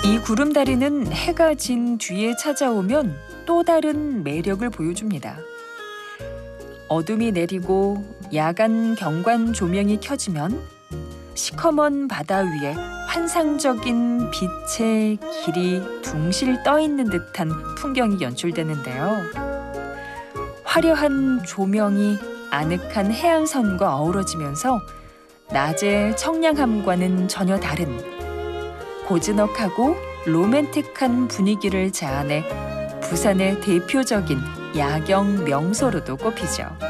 이 구름다리는 해가 진 뒤에 찾아오면 또 다른 매력을 보여줍니다. 어둠이 내리고 야간 경관 조명이 켜지면 시커먼 바다 위에 환상적인 빛의 길이 둥실 떠있는 듯한 풍경이 연출되는데요. 화려한 조명이 아늑한 해안선과 어우러지면서 낮의 청량함과는 전혀 다른 고즈넉하고 로맨틱한 분위기를 자아내 부산의 대표적인 야경 명소로도 꼽히죠.